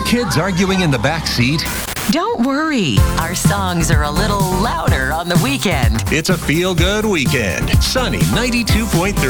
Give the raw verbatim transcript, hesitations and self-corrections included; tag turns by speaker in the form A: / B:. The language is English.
A: Kids arguing in the back seat?
B: Don't worry. Our songs are a little louder on the weekend.
A: It's a feel-good weekend. Sunny ninety-two point three.